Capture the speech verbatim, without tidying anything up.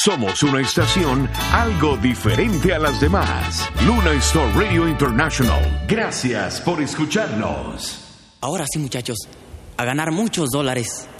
Somos una estación algo diferente a las demás. Luna Star Radio International. Gracias por escucharnos. Ahora sí, muchachos, a ganar muchos dólares.